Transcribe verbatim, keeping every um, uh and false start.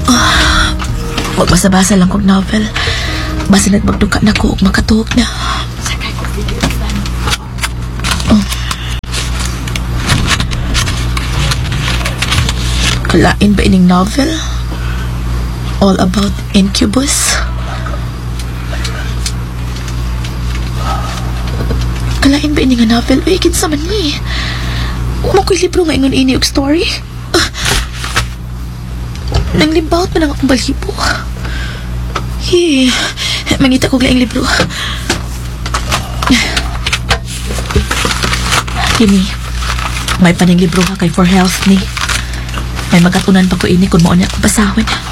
Magbasa-basa lang kong novel. Basta na't magduka na ko ug makatuog na. Oh. Kalain ba ining novel? All about incubus? Kalain ba ining novel? Uy, kinsa man ni? Mo ko'y libro nga ingon ini og story? Uh, nang limbawt man ang akong balibo. Hey, mangita ko laing libro. Kini, may paning libro ka kay For Health ni. May magatunan pa ko ini kung mo niya akong basahon.